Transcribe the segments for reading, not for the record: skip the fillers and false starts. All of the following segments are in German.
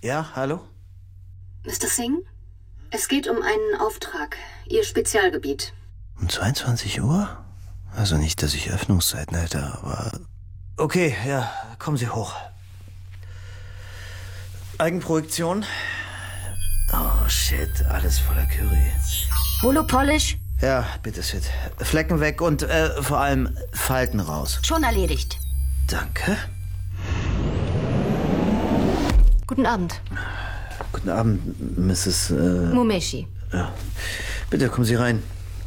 Ja, hallo? Mr. Singh? Es geht um einen Auftrag. Ihr Spezialgebiet. Um 22 Uhr? Also nicht, dass ich Öffnungszeiten hätte, aber... Okay, ja, kommen Sie hoch. Eigenprojektion? Oh, shit, alles voller Curry. Holopolish? Ja, bitte, Sid. Flecken weg und vor allem Falten raus. Schon erledigt. Danke. Guten Abend. Guten Abend, Mrs. Mumeshi. Ja. Bitte, kommen Sie rein.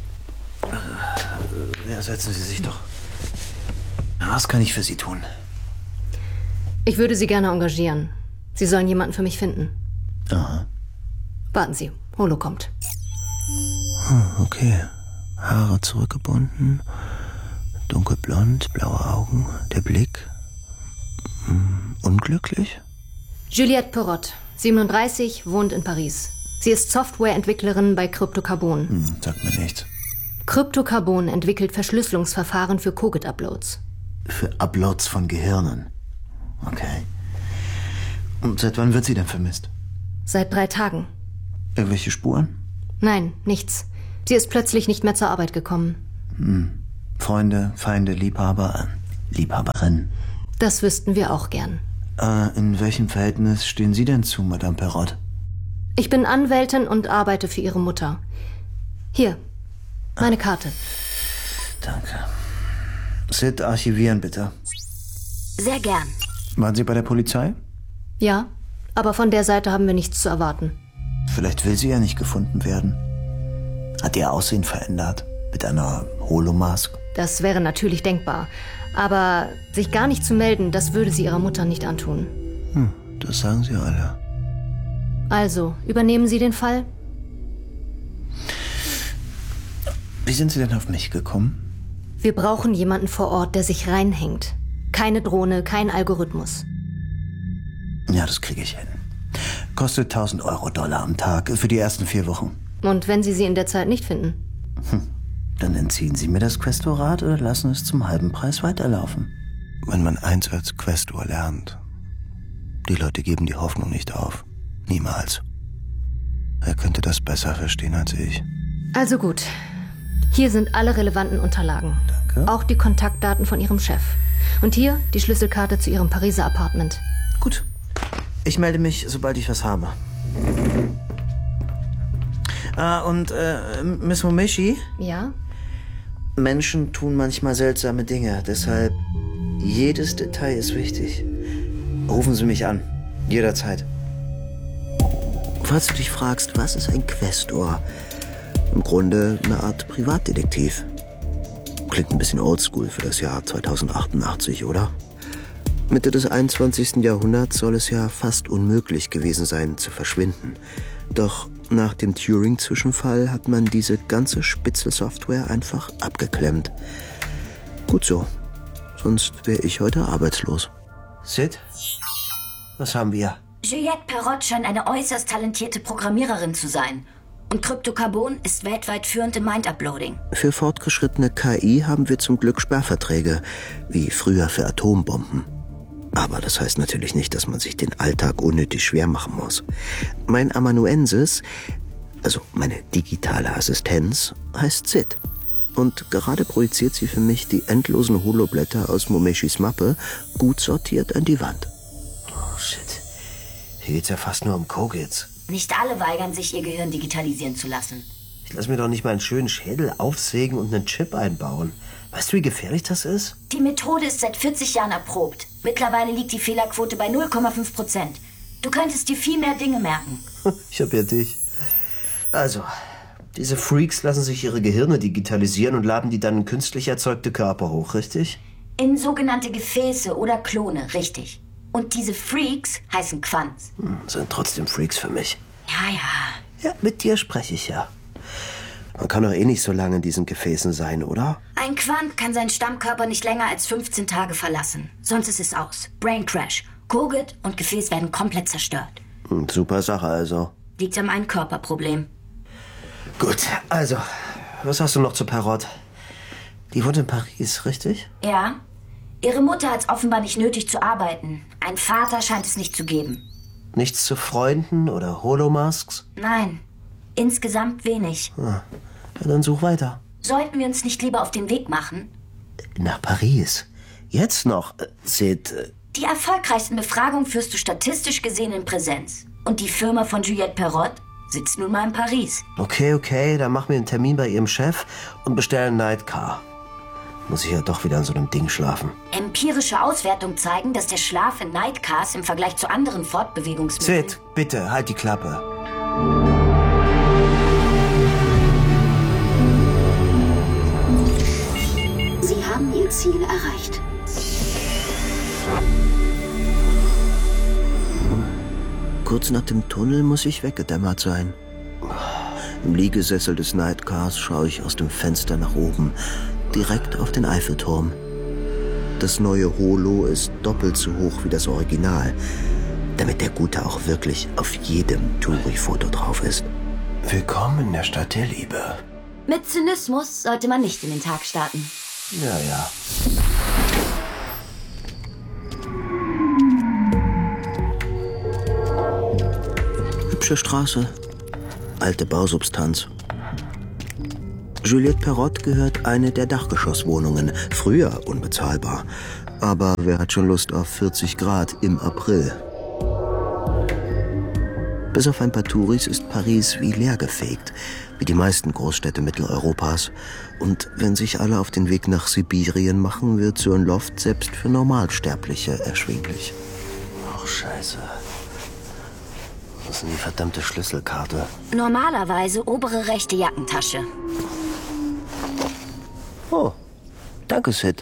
Ja, setzen Sie sich doch. Was kann ich für Sie tun? Ich würde Sie gerne engagieren. Sie sollen jemanden für mich finden. Aha. Warten Sie, Holo kommt. Okay. Haare zurückgebunden, dunkelblond, blaue Augen, der Blick. Unglücklich? Juliette Perrot, 37, wohnt in Paris. Sie ist Softwareentwicklerin bei Cryptocarbon. Sagt mir nichts. Cryptocarbon entwickelt Verschlüsselungsverfahren für Cogit-Uploads. Für Uploads von Gehirnen. Okay. Und seit wann wird sie denn vermisst? Seit 3 Tagen. Irgendwelche Spuren? Nein, nichts. Sie ist plötzlich nicht mehr zur Arbeit gekommen. Freunde, Feinde, Liebhaber, Liebhaberin. Das wüssten wir auch gern. In welchem Verhältnis stehen Sie denn zu, Madame Perrot? Ich bin Anwältin und arbeite für Ihre Mutter. Hier, meine Karte. Danke. Sid, archivieren bitte. Sehr gern. Waren Sie bei der Polizei? Ja, aber von der Seite haben wir nichts zu erwarten. Vielleicht will sie ja nicht gefunden werden. Hat ihr Aussehen verändert? Mit einer Holomask? Das wäre natürlich denkbar. Aber sich gar nicht zu melden, das würde sie ihrer Mutter nicht antun. Das sagen sie alle. Also, übernehmen Sie den Fall? Wie sind Sie denn auf mich gekommen? Wir brauchen jemanden vor Ort, der sich reinhängt. Keine Drohne, kein Algorithmus. Ja, das kriege ich hin. Kostet 1.000 Euro Dollar am Tag für die ersten 4 Wochen. Und wenn Sie sie in der Zeit nicht finden? Dann entziehen Sie mir das Questorat oder lassen es zum halben Preis weiterlaufen. Wenn man eins als Questor lernt, die Leute geben die Hoffnung nicht auf. Niemals. Er könnte das besser verstehen als ich. Also gut. Hier sind alle relevanten Unterlagen. Danke. Auch die Kontaktdaten von Ihrem Chef. Und hier die Schlüsselkarte zu Ihrem Pariser Apartment. Gut. Ich melde mich, sobald ich was habe. Und Miss Mumeshi? Ja? Menschen tun manchmal seltsame Dinge, deshalb jedes Detail ist wichtig. Rufen Sie mich an, jederzeit. Falls du dich fragst, was ist ein Questor? Im Grunde eine Art Privatdetektiv. Klingt ein bisschen oldschool für das Jahr 2088, oder? Mitte des 21. Jahrhunderts soll es ja fast unmöglich gewesen sein, zu verschwinden. Doch nach dem Turing-Zwischenfall hat man diese ganze Spitzelsoftware einfach abgeklemmt. Gut so. Sonst wäre ich heute arbeitslos. Sid? Was haben wir? Juliette Perrot scheint eine äußerst talentierte Programmiererin zu sein. Und Cryptocarbon ist weltweit führend im Mind-Uploading. Für fortgeschrittene KI haben wir zum Glück Sperrverträge, wie früher für Atombomben. Aber das heißt natürlich nicht, dass man sich den Alltag unnötig schwer machen muss. Mein Amanuensis, also meine digitale Assistenz, heißt Sid. Und gerade projiziert sie für mich die endlosen Holoblätter aus Mumeshis Mappe gut sortiert an die Wand. Oh shit. Hier geht's ja fast nur um Cogits. Nicht alle weigern sich, ihr Gehirn digitalisieren zu lassen. Ich lasse mir doch nicht mal einen schönen Schädel aufsägen und einen Chip einbauen. Weißt du, wie gefährlich das ist? Die Methode ist seit 40 Jahren erprobt. Mittlerweile liegt die Fehlerquote bei 0,5%. Du könntest dir viel mehr Dinge merken. Ich hab ja dich. Also, diese Freaks lassen sich ihre Gehirne digitalisieren und laden die dann in künstlich erzeugte Körper hoch, richtig? In sogenannte Gefäße oder Klone, richtig. Und diese Freaks heißen Quants. Sind trotzdem Freaks für mich. Ja. Ja, mit dir spreche ich ja. Man kann doch eh nicht so lange in diesen Gefäßen sein, oder? Ein Quant kann seinen Stammkörper nicht länger als 15 Tage verlassen. Sonst ist es aus. Brain Crash. Cogit und Gefäß werden komplett zerstört. Super Sache also. Liegt am einen Körperproblem. Gut, also, was hast du noch zu Perrot? Die wohnt in Paris, richtig? Ja. Ihre Mutter hat es offenbar nicht nötig zu arbeiten. Einen Vater scheint es nicht zu geben. Nichts zu Freunden oder Holomasks? Nein, insgesamt wenig. Ja, dann such weiter. Sollten wir uns nicht lieber auf den Weg machen? Nach Paris? Jetzt noch? Sid... Die erfolgreichsten Befragungen führst du statistisch gesehen in Präsenz. Und die Firma von Juliette Perrott sitzt nun mal in Paris. Okay, dann machen wir einen Termin bei ihrem Chef und bestellen ein Nightcar. Muss ich ja doch wieder an so einem Ding schlafen. Empirische Auswertungen zeigen, dass der Schlaf in Nightcars im Vergleich zu anderen Fortbewegungsmitteln... Sid, bitte, halt die Klappe. Sie haben Ihr Ziel erreicht. Kurz nach dem Tunnel muss ich weggedämmert sein. Im Liegesessel des Nightcars schaue ich aus dem Fenster nach oben, direkt auf den Eiffelturm. Das neue Holo ist doppelt so hoch wie das Original, damit der Gute auch wirklich auf jedem Touri-Foto drauf ist. Willkommen in der Stadt der Liebe. Mit Zynismus sollte man nicht in den Tag starten. Ja. Hübsche Straße, alte Bausubstanz. Juliette Perrott gehört eine der Dachgeschosswohnungen. Früher unbezahlbar. Aber wer hat schon Lust auf 40 Grad im April? Bis auf ein paar Touris ist Paris wie leergefegt, wie die meisten Großstädte Mitteleuropas. Und wenn sich alle auf den Weg nach Sibirien machen, wird so ein Loft selbst für Normalsterbliche erschwinglich. Ach, scheiße. Was ist denn die verdammte Schlüsselkarte? Normalerweise obere rechte Jackentasche. Oh, danke, Sid.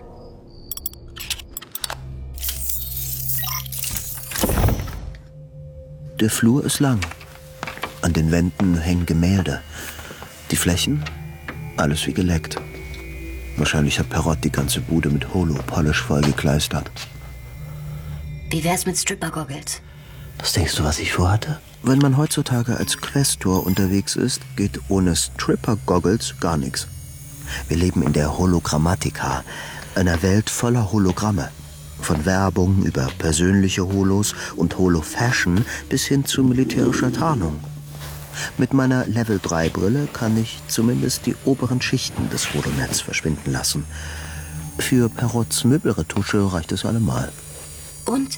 Der Flur ist lang. An den Wänden hängen Gemälde. Die Flächen? Alles wie geleckt. Wahrscheinlich hat Perrott die ganze Bude mit Holo-Polish vollgekleistert. Wie wär's mit Stripper-Goggles? Was denkst du, was ich vorhatte? Wenn man heutzutage als Questor unterwegs ist, geht ohne Stripper-Goggles gar nichts. Wir leben in der Hologrammatika, einer Welt voller Hologramme. Von Werbung über persönliche Holos und Holo-Fashion bis hin zu militärischer Tarnung. Mit meiner Level-3-Brille kann ich zumindest die oberen Schichten des Holonets verschwinden lassen. Für Perrotts Möbelretusche reicht es allemal. Und?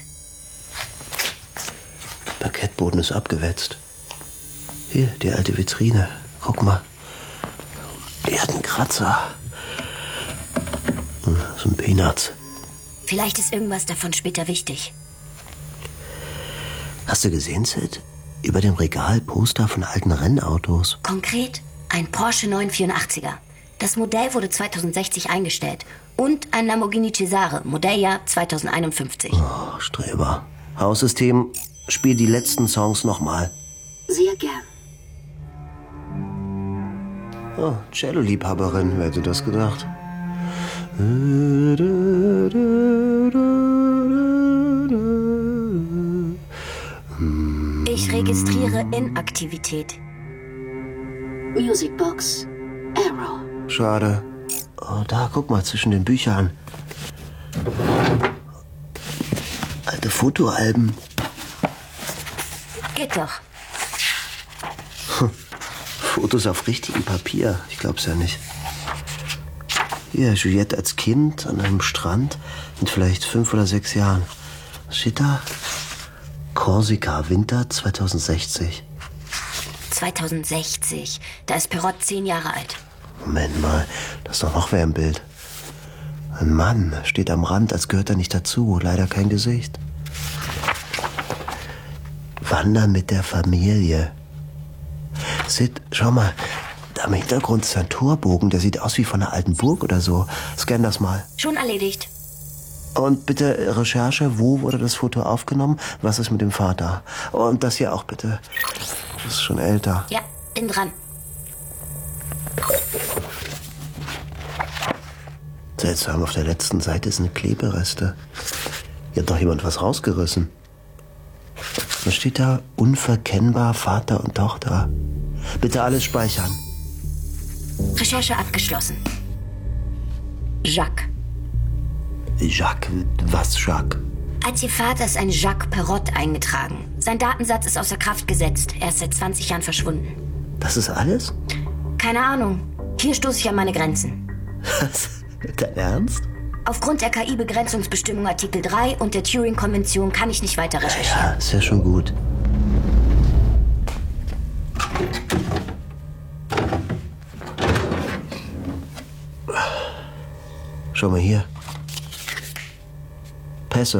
Der Parkettboden ist abgewetzt. Hier, die alte Vitrine. Guck mal. Die hat einen Kratzer. So ein Peanuts. Vielleicht ist irgendwas davon später wichtig. Hast du gesehen, Sid? Über dem Regal Poster von alten Rennautos. Konkret ein Porsche 984er. Das Modell wurde 2060 eingestellt. Und ein Lamborghini Cesare, Modelljahr 2051. Oh, Streber. Haussystem, spiel die letzten Songs nochmal. Sehr gern. Oh, Cello-Liebhaberin, wer hätte das gedacht? Ich registriere Inaktivität. Musicbox. Arrow. Schade. Oh, da, guck mal, zwischen den Büchern. Alte Fotoalben. Geht doch. Fotos auf richtigem Papier. Ich glaub's ja nicht. Hier, Juliette als Kind an einem Strand mit vielleicht 5 oder 6 Jahren. Was steht da? Korsika, Winter 2060. 2060. Da ist Perrott 10 Jahre alt. Moment mal, da ist doch noch wer im Bild. Ein Mann steht am Rand, als gehört er nicht dazu. Leider kein Gesicht. Wandern mit der Familie. Sid, schau mal. Da im Hintergrund ist ein Torbogen, der sieht aus wie von einer alten Burg oder so. Scan das mal. Schon erledigt. Und bitte Recherche, wo wurde das Foto aufgenommen? Was ist mit dem Vater? Und das hier auch bitte. Das ist schon älter. Ja, bin dran. Seltsam, auf der letzten Seite sind Klebereste. Hier hat doch jemand was rausgerissen. Was steht da? Unverkennbar Vater und Tochter. Bitte alles speichern. Recherche abgeschlossen. Jacques. Jacques? Was Jacques? Als ihr Vater ist ein Jacques Perrott eingetragen. Sein Datensatz ist außer Kraft gesetzt. Er ist seit 20 Jahren verschwunden. Das ist alles? Keine Ahnung. Hier stoße ich an meine Grenzen. Was? Dein Ernst? Aufgrund der KI-Begrenzungsbestimmung Artikel 3 und der Turing-Konvention kann ich nicht weiter recherchieren. Ja, ist ja schon gut. Schau mal hier. Pässe.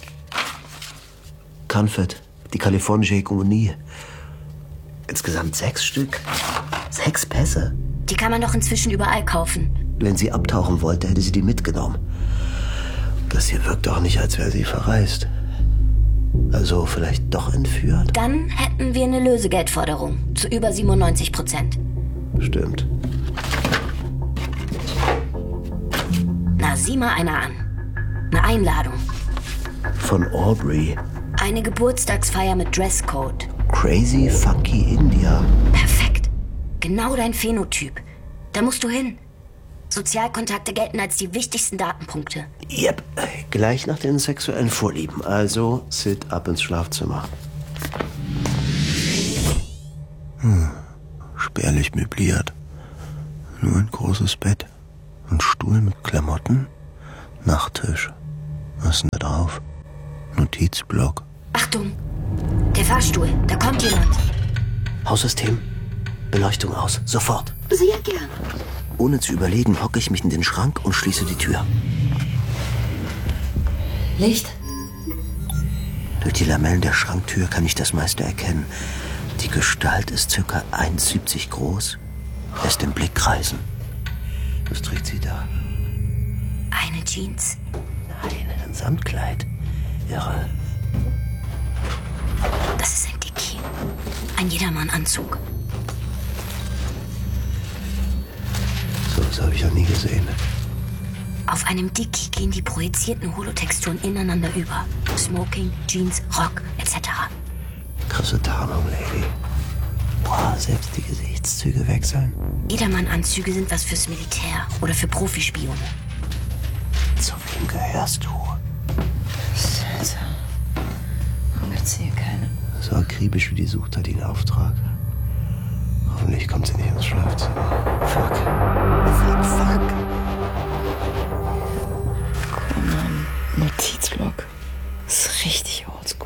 Confed, die kalifornische Hegemonie. Insgesamt 6 Stück. 6 Pässe. Die kann man doch inzwischen überall kaufen. Wenn sie abtauchen wollte, hätte sie die mitgenommen. Das hier wirkt auch nicht, als wäre sie verreist. Also vielleicht doch entführt? Dann hätten wir eine Lösegeldforderung zu über 97%. Stimmt. Na, sieh mal einer an. Eine Einladung. Von Aubrey. Eine Geburtstagsfeier mit Dresscode. Crazy Funky India. Perfekt. Genau dein Phänotyp. Da musst du hin. Sozialkontakte gelten als die wichtigsten Datenpunkte. Yep. Gleich nach den sexuellen Vorlieben. Also Sid ab ins Schlafzimmer. Spärlich möbliert. Nur ein großes Bett. Ein Stuhl mit Klamotten. Nachttisch. Was ist denn da drauf? Notizblock. Achtung! Der Fahrstuhl. Da kommt jemand. Haussystem. Beleuchtung aus. Sofort. Sehr gern. Ohne zu überlegen, hocke ich mich in den Schrank und schließe die Tür. Licht? Durch die Lamellen der Schranktür kann ich das meiste erkennen. Die Gestalt ist ca. 1,70 groß, lässt den Blick kreisen. Was trägt sie da? Eine Jeans. Nein, ein Samtkleid. Irre. Das ist ein Dickie. Ein Jedermann-Anzug. So was habe ich noch nie gesehen. Auf einem Dickie gehen die projizierten Holotexturen ineinander über. Smoking, Jeans, Rock, etc. Krasse Tarnung, Lady. Boah, selbst die Gesichtszüge wechseln. Jedermann-Anzüge sind was fürs Militär oder für Profispione. Zu wem gehörst du? Scheiße. Warum gibt's hier keine? So akribisch wie die sucht er den Auftrag. Hoffentlich kommt sie nicht ins Schlafzimmer. Fuck. Fuck, fuck. Oh Mann, Notizblock. Das ist richtig oldschool.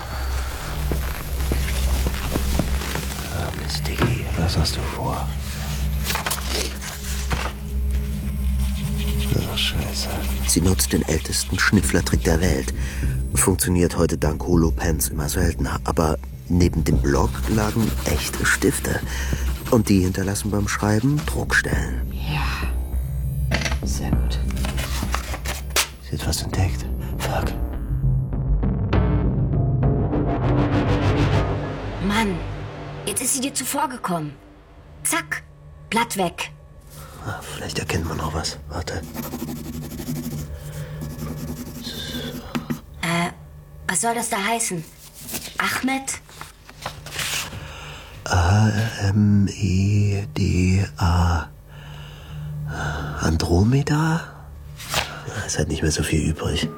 Miss Diggy, was hast du vor? Oh, Scheiße. Sie nutzt den ältesten Schnüfflertrick der Welt. Funktioniert heute dank Holopens immer seltener. Aber neben dem Block lagen echte Stifte. Und die hinterlassen beim Schreiben Druckstellen. Ja. Sehr gut. Sie hat was entdeckt. Fuck. Mann, jetzt ist sie dir zuvor gekommen. Zack, Blatt weg. Ah, vielleicht erkennt man noch was. Warte. Was soll das da heißen? Ahmed? A-M-E-D-A. Andromeda? Es hat nicht mehr so viel übrig.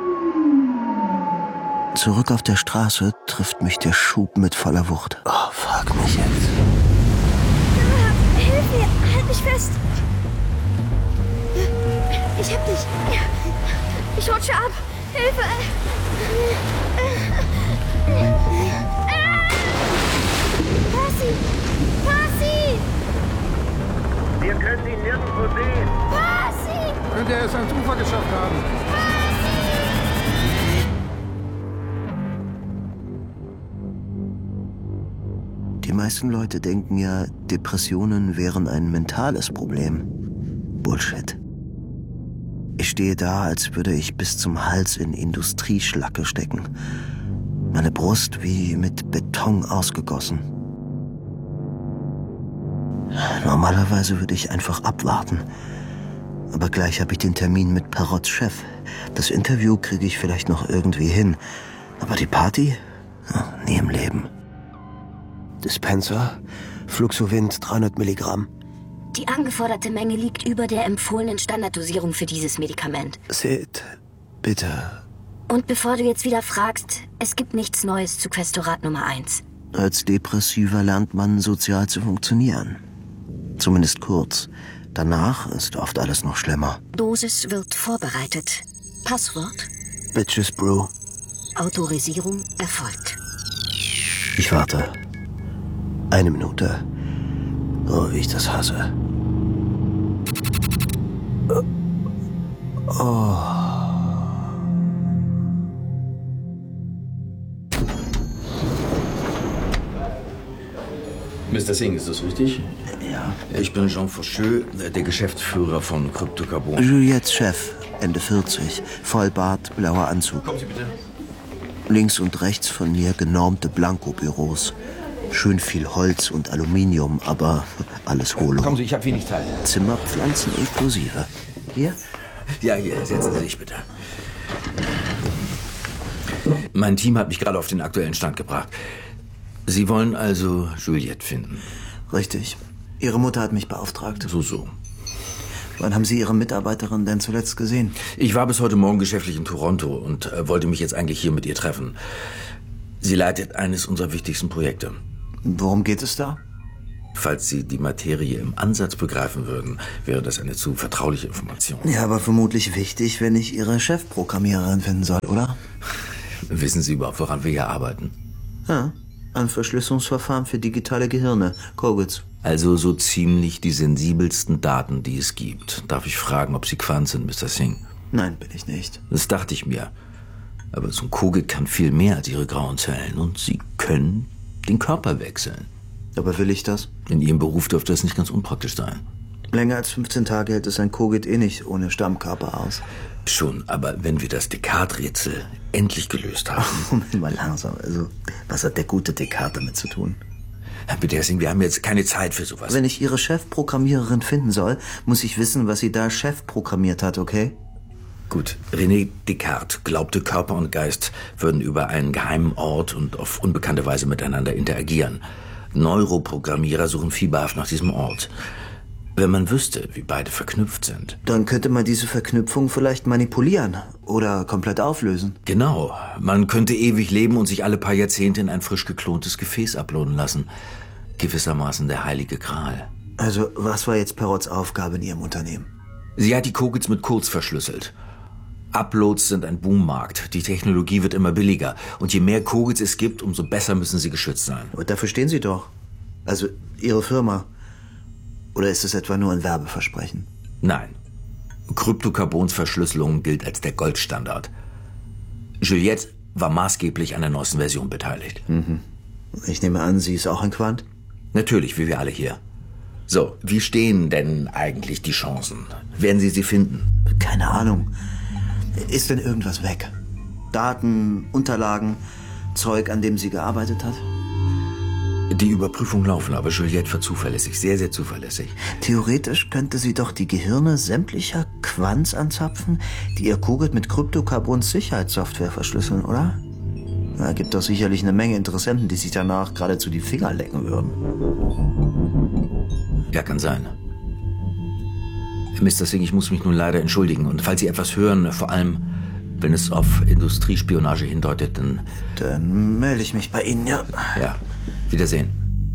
Zurück auf der Straße trifft mich der Schub mit voller Wucht. Oh, fuck mich jetzt. Hilf mir! Halt mich fest! Ich hab dich! Ich rutsche ab! Hilfe! Percy! Percy! Wir können ihn nirgendwo sehen. Percy! Könnte er es ans Ufer geschafft haben? Die meisten Leute denken ja, Depressionen wären ein mentales Problem. Bullshit. Ich stehe da, als würde ich bis zum Hals in Industrieschlacke stecken. Meine Brust wie mit Beton ausgegossen. Normalerweise würde ich einfach abwarten. Aber gleich habe ich den Termin mit Perots Chef. Das Interview kriege ich vielleicht noch irgendwie hin. Aber die Party? Nie im Leben. Dispenser, Fluxovint 300 Milligramm. Die angeforderte Menge liegt über der empfohlenen Standarddosierung für dieses Medikament. Sid, bitte. Und bevor du jetzt wieder fragst, es gibt nichts Neues zu Questorat Nummer 1. Als Depressiver lernt man, sozial zu funktionieren. Zumindest kurz. Danach ist oft alles noch schlimmer. Dosis wird vorbereitet. Passwort? Bitches Brew. Autorisierung erfolgt. Ich warte. 1 Minute. Oh, wie ich das hasse. Oh. Mr. Singh, ist das richtig? Ja. Ich bin Jean Faucheux, der Geschäftsführer von Krypto-Carbon. Juliettes Chef, Ende 40, Vollbart, blauer Anzug. Kommen Sie bitte. Links und rechts von mir genormte Blankobüros. Schön viel Holz und Aluminium, aber alles Hohlung. Kommen Sie, ich habe wenig Zeit. Zimmerpflanzen inklusive. Hier? Ja, hier, setzen Sie sich bitte. Mein Team hat mich gerade auf den aktuellen Stand gebracht. Sie wollen also Juliette finden? Richtig. Ihre Mutter hat mich beauftragt. So. Wann haben Sie Ihre Mitarbeiterin denn zuletzt gesehen? Ich war bis heute Morgen geschäftlich in Toronto und wollte mich jetzt eigentlich hier mit ihr treffen. Sie leitet eines unserer wichtigsten Projekte. Worum geht es da? Falls Sie die Materie im Ansatz begreifen würden, wäre das eine zu vertrauliche Information. Ja, aber vermutlich wichtig, wenn ich Ihre Chefprogrammiererin finden soll, oder? Wissen Sie überhaupt, woran wir hier arbeiten? Ja, ein Verschlüsselungsverfahren für digitale Gehirne, Kogels. Also so ziemlich die sensibelsten Daten, die es gibt. Darf ich fragen, ob Sie Quant sind, Mr. Singh? Nein, bin ich nicht. Das dachte ich mir. Aber so ein Kogel kann viel mehr als Ihre grauen Zellen. Und Sie können den Körper wechseln. Aber will ich das? In Ihrem Beruf dürfte das nicht ganz unpraktisch sein. Länger als 15 Tage hält es ein Kogit eh nicht ohne Stammkörper aus. Schon, aber wenn wir das Descartes-Rätsel endlich gelöst haben... Moment mal langsam. Also, was hat der gute Descartes damit zu tun? Herr Petersing, wir haben jetzt keine Zeit für sowas. Wenn ich Ihre Chefprogrammiererin finden soll, muss ich wissen, was sie da Chef programmiert hat, okay? Gut, René Descartes glaubte, Körper und Geist würden über einen geheimen Ort und auf unbekannte Weise miteinander interagieren. Neuroprogrammierer suchen fieberhaft nach diesem Ort. Wenn man wüsste, wie beide verknüpft sind. Dann könnte man diese Verknüpfung vielleicht manipulieren oder komplett auflösen. Genau. Man könnte ewig leben und sich alle paar Jahrzehnte in ein frisch geklontes Gefäß uploaden lassen. Gewissermaßen der heilige Gral. Also, was war jetzt Perrots Aufgabe in Ihrem Unternehmen? Sie hat die Kogels mit Codes verschlüsselt. Uploads sind ein Boommarkt. Die Technologie wird immer billiger. Und je mehr Kogels es gibt, umso besser müssen sie geschützt sein. Und dafür stehen Sie doch. Also, Ihre Firma. Oder ist es etwa nur ein Werbeversprechen? Nein. Krypto-Carbons Verschlüsselung gilt als der Goldstandard. Juliette war maßgeblich an der neuesten Version beteiligt. Mhm. Ich nehme an, sie ist auch ein Quant? Natürlich, wie wir alle hier. So, wie stehen denn eigentlich die Chancen? Werden Sie sie finden? Keine Ahnung. Ist denn irgendwas weg? Daten, Unterlagen, Zeug, an dem sie gearbeitet hat? Die Überprüfungen laufen, aber Juliette war zuverlässig, sehr, sehr zuverlässig. Theoretisch könnte sie doch die Gehirne sämtlicher Quants anzapfen, die ihr Kogit mit Krypto-Carbons Sicherheitssoftware verschlüsseln, oder? Da gibt doch sicherlich eine Menge Interessenten, die sich danach geradezu die Finger lecken würden. Ja, kann sein. Mr. Singh, ich muss mich nun leider entschuldigen. Und falls Sie etwas hören, vor allem, wenn es auf Industriespionage hindeutet, dann... Dann melde ich mich bei Ihnen, ja. Ja, Wiedersehen.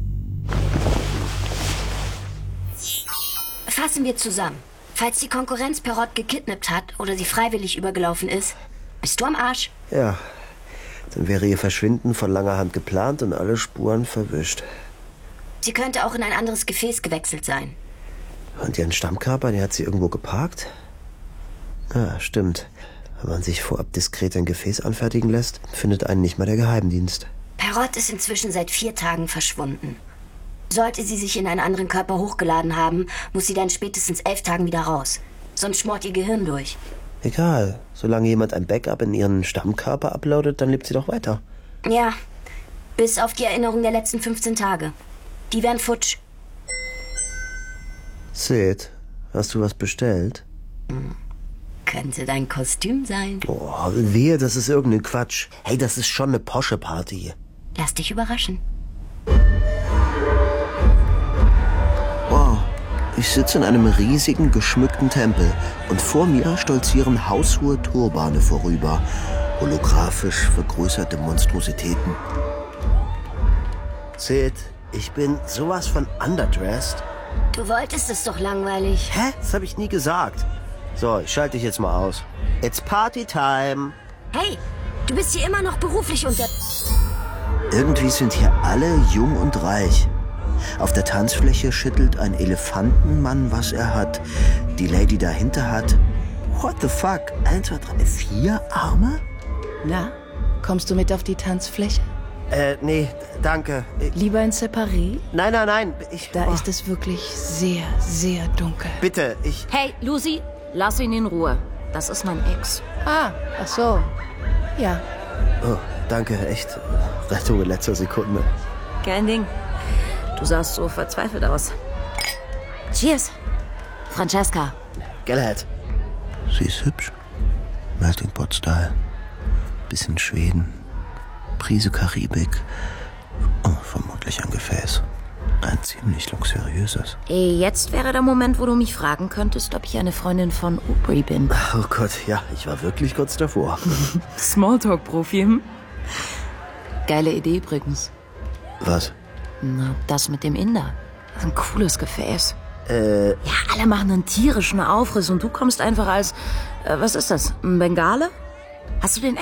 Fassen wir zusammen. Falls die Konkurrenz Perrot gekidnappt hat oder sie freiwillig übergelaufen ist, bist du am Arsch. Ja, dann wäre ihr Verschwinden von langer Hand geplant und alle Spuren verwischt. Sie könnte auch in ein anderes Gefäß gewechselt sein. Und ihren Stammkörper, den hat sie irgendwo geparkt? Ja, stimmt. Wenn man sich vorab diskret ein Gefäß anfertigen lässt, findet einen nicht mal der Geheimdienst. Perrot ist inzwischen seit 4 Tagen verschwunden. Sollte sie sich in einen anderen Körper hochgeladen haben, muss sie dann spätestens 11 Tagen wieder raus. Sonst schmort ihr Gehirn durch. Egal, solange jemand ein Backup in ihren Stammkörper uploadet, dann lebt sie doch weiter. Ja, bis auf die Erinnerung der letzten 15 Tage. Die wären futsch. Sid, hast du was bestellt? Könnte dein Kostüm sein. Oh, wehe, das ist irgendein Quatsch. Hey, das ist schon eine Porsche-Party. Lass dich überraschen. Wow, ich sitze in einem riesigen, geschmückten Tempel und vor mir stolzieren haushohe Turbane vorüber. Holographisch vergrößerte Monstrositäten. Sid, ich bin sowas von underdressed. Du wolltest es doch langweilig. Hä? Das habe ich nie gesagt. So, ich schalte dich jetzt mal aus. It's Party time. Hey, du bist hier immer noch beruflich unter... Irgendwie sind hier alle jung und reich. Auf der Tanzfläche schüttelt ein Elefantenmann, was er hat. Die Lady dahinter hat... What the fuck? 1, 2, 3, 4 Arme? Na, kommst du mit auf die Tanzfläche? Nee, danke. Lieber in Separé? Nein. Da ist es wirklich sehr, sehr dunkel. Bitte, Hey, Lucy, lass ihn in Ruhe. Das ist mein Ex. Ach so. Ja. Oh, danke, echt. Rettung in letzter Sekunde. Kein Ding. Du sahst so verzweifelt aus. Cheers. Francesca. Galahad. Sie ist hübsch. Melting Pot Style. Bisschen Schweden. Prise Karibik. Oh, vermutlich ein Gefäß. Ein ziemlich luxuriöses. Jetzt wäre der Moment, wo du mich fragen könntest, ob ich eine Freundin von Aubrey bin. Oh Gott, ja, ich war wirklich kurz davor. Smalltalk-Profi, hm? Geile Idee übrigens. Was? Na, das mit dem Inder. Ein cooles Gefäß. Ja, alle machen einen tierischen Aufriss und du kommst einfach als... was ist das? Ein Bengale? Hast du den